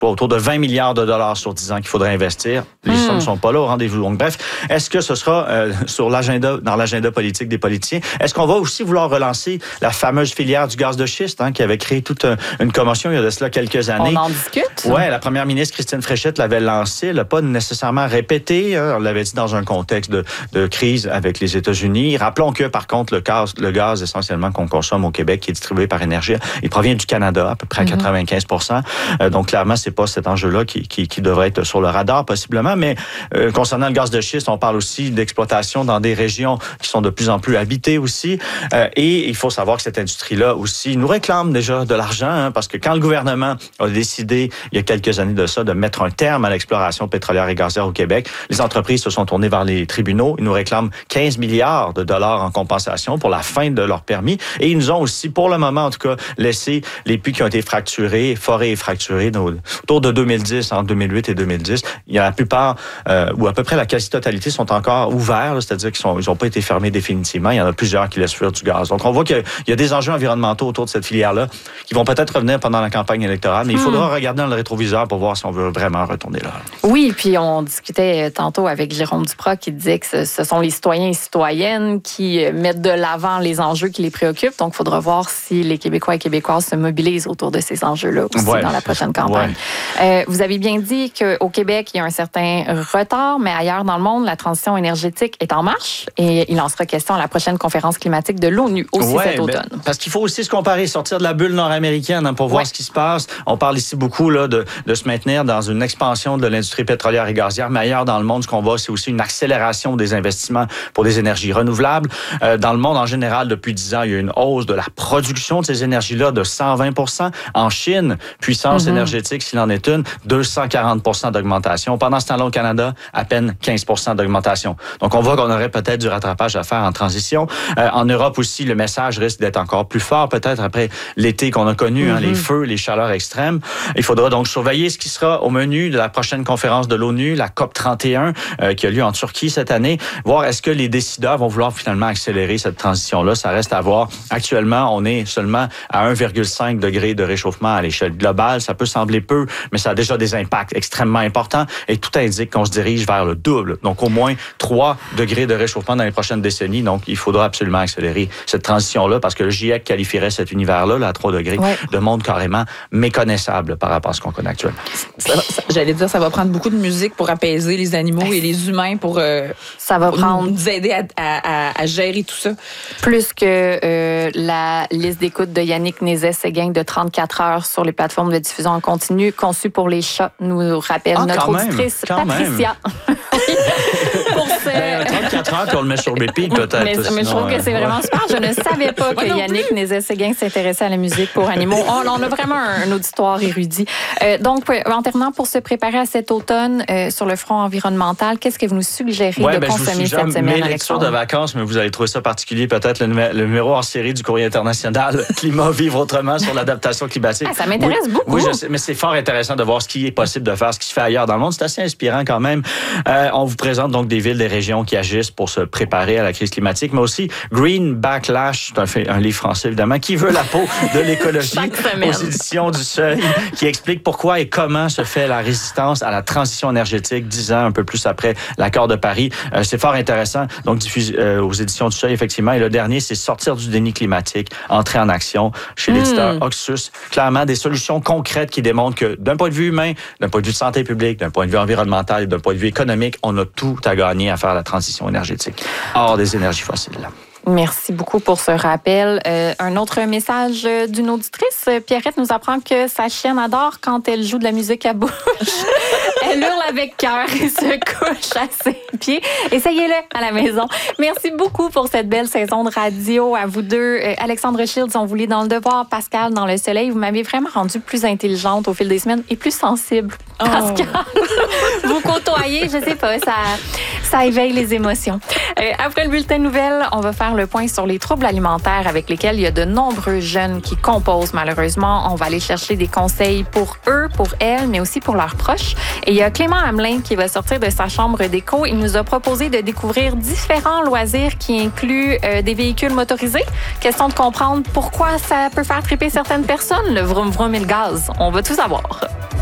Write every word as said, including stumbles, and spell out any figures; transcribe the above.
autour de vingt milliards de dollars sur dix ans qu'il faudrait investir. Les mmh. sommes ne sont pas là au rendez-vous. Donc, bref, est-ce que ce sera euh, sur l'agenda, dans l'agenda politique des politiciens? Est-ce qu'on va aussi vouloir relancer la fameuse filière du gaz de schiste, hein, qui avait créé toute une commotion il y a de cela quelques années? On en discute? Oui, la première ministre Christine Fréchette l'avait lancé. Elle n'a pas nécessairement répété. Hein, on l'avait dit dans un contexte de, de crise avec les États-Unis. Rappelons que, par contre, le gaz, le gaz essentiellement qu'on consomme au Québec, qui est distribué par Énergie, il provient du Canada, à peu près à quatre-vingt-quinze pour cent. Euh, donc, clairement, c'est pas cet enjeu-là qui, qui, qui devrait être sur le radar, possiblement. Mais euh, concernant le gaz de schiste, on parle aussi d'exploitation dans des régions qui sont de plus en plus habitées aussi. Euh, et il faut savoir que cette industrie-là aussi nous réclame déjà de l'argent, hein, parce que quand le gouvernement a décidé, il y a quelques années de ça, de mettre un terme à l'exploration pétrolière et gazière au Québec, les entreprises se sont tournées vers les tribunaux. Ils nous réclament quinze milliards de dollars en compensation pour la fin de leur permis. Et ils nous ont aussi, pour le moment en tout cas, laissé les puits qui ont été fracturés, forés et fracturés, autour de deux mille dix, entre deux mille huit et deux mille dix. Il y a la plupart, euh, ou à peu près la quasi-totalité, sont encore ouverts, là, c'est-à-dire qu'ils n'ont pas été fermés définitivement. Il y en a plusieurs qui laissent fuir du gaz. Donc, on voit qu'il y a des enjeux environnementaux autour de cette filière-là qui vont peut-être revenir pendant la campagne électorale, mais il faudra hmm. regarder dans le rétroviseur pour voir si on veut vraiment retourner là. Oui, puis on discutait tantôt avec Jérôme Duprat qui disait que ce sont les citoyens et citoyennes qui mettent de l'avant les enjeux qui les préoccupent. Donc, il faudra voir si les Québécois et Québécoises se mobilisent autour de ces enjeux-là aussi ouais. dans la prochaine campagne. Ouais. Euh, vous avez bien dit qu'au Québec, il y a un certain retard, mais ailleurs dans le monde, la transition énergétique est en marche et il en sera question à la prochaine conférence climatique de l'ONU aussi ouais, cet automne. Ben, parce qu'il faut aussi se comparer, sortir de la bulle nord-américaine hein, pour voir ouais. ce qui se passe. On parle ici beaucoup là, de, de se maintenir dans une expansion de l'industrie pétrolière et gazière, mais ailleurs dans le monde, ce qu'on voit, c'est aussi une accélération des investissements pour des énergies renouvelables. Euh, dans le monde en général, depuis dix ans, il y a une hausse de la production de ces énergies-là de cent vingt pour cent. En Chine, puissance mm-hmm. énergétique, s'il en est une, deux cent quarante pour cent d'augmentation. Pendant ce temps-là, au Canada, à peine quinze pour cent d'augmentation. Donc, on voit qu'on aurait peut-être du rattrapage à faire en transition. Euh, en Europe aussi, le message risque d'être encore plus fort, peut-être après l'été qu'on a connu, mm-hmm. hein, les feux, les chaleurs extrêmes. Il faudra donc surveiller ce qui sera au menu de la prochaine conférence de l'ONU, la COP trente et un, euh, qui a lieu en Turquie cette année. Voir est-ce que les décideurs vont vouloir finalement accélérer cette transition-là. Ça reste à voir. Actuellement, on est seulement à un virgule cinq degré de réchauffement à l'échelle globale. Ça peut sembler peu, mais ça a déjà des impacts extrêmement importants et tout indique qu'on se dirige vers le double. Donc, au moins trois degrés de réchauffement dans les prochaines décennies. Donc, il faudra absolument accélérer cette transition-là parce que le GIEC qualifierait cet univers-là, là, à trois degrés, ouais. de monde carrément méconnaissable par rapport à ce qu'on connaît actuellement. Ça, ça, j'allais dire, ça va prendre beaucoup de musique pour apaiser les animaux et les humains pour, euh, ça va pour prendre... nous aider à, à, à, à gérer tout ça. Plus que euh, la liste d'écoute de Yannick Nézet-Séguin de trente-quatre heures sur les plateformes de diffusion en continu conçues pour les chats, nous rappelle ah, notre auditrice même, Patricia. Pour ce... ben, trente-quatre heures, puis on le met sur repeat peut-être. Mais, sinon, mais je trouve que c'est vraiment super. Je ne savais pas que Yannick Nézet-Séguin s'intéressait à la musique pour animaux. On, on a vraiment un, un auditoire érudit. Euh, donc, en terminant, pour se préparer à cet automne euh, sur le front environnemental, qu'est-ce que vous nous suggérez ouais, de ben, consommer je vous cette semaine? Mes lectures de vacances, mais vous allez trouver ça particulier, peut-être le, numé- le numéro hors série du Courrier international, Climat, vivre autrement sur l'adaptation climatique. Ah, ça m'intéresse oui, beaucoup. Oui, je sais, mais c'est fort intéressant de voir ce qui est possible de faire, ce qui se fait ailleurs dans le monde. C'est assez inspirant quand même. Euh, on vous présente donc des villes, des régions qui agissent pour se préparer à la crise climatique, mais aussi Green Backlash, c'est un, un livre français évidemment, qui veut la peau de l'écologie aux éditions du Seuil, qui explique pourquoi et comment se fait la résistance à la transition énergétique dix ans un peu plus après l'accord de Paris. Euh, c'est fort intéressant, donc diffusé euh, aux éditions du Seuil effectivement. Et le dernier, c'est Sortir du déni climatique, entrer en action chez l'éditeur mmh. Oxus. Clairement, des solutions concrètes qui démontrent que d'un point de vue humain, d'un point de vue de santé publique, d'un point de vue environnemental et d'un point de vue économique, on a tout à gagner à faire la transition énergétique hors des énergies fossiles. Merci beaucoup pour ce rappel. Euh, un autre message d'une auditrice. Pierrette nous apprend que sa chienne adore quand elle joue de la musique à bouche. Elle hurle avec cœur et se couche à ses pieds. Essayez-le à la maison. Merci beaucoup pour cette belle saison de radio à vous deux. Euh, Alexandre Shields, on vous lit dans Le Devoir, Pascal dans Le Soleil. Vous m'avez vraiment rendue plus intelligente au fil des semaines et plus sensible. Oh. Pascal, vous côtoyez, je sais pas, ça, ça éveille les émotions. Euh, après le bulletin de nouvelles, on va faire le point sur les troubles alimentaires avec lesquels il y a de nombreux jeunes qui composent malheureusement. On va aller chercher des conseils pour eux, pour elles, mais aussi pour leurs proches. Et il y a Clément Hamelin qui va sortir de sa chambre d'écho. Il nous a proposé de découvrir différents loisirs qui incluent euh, des véhicules motorisés. Question de comprendre pourquoi ça peut faire triper certaines personnes, le vroom vroom et le gaz. On va tout savoir.